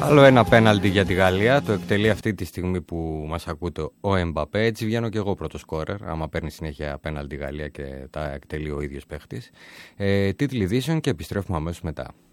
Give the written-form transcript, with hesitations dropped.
Άλλο ένα πέναλτι για τη Γαλλία. Το εκτελεί αυτή τη στιγμή που μας ακούτε ο Εμπαπέ. Έτσι βγαίνω και εγώ πρώτο σκόρερ. Άμα παίρνει συνέχεια πέναλτι η Γαλλία και τα εκτελεί ο ίδιος παίχτης. Τίτλοι ειδήσεων και επιστρέφουμε αμέσως μετά.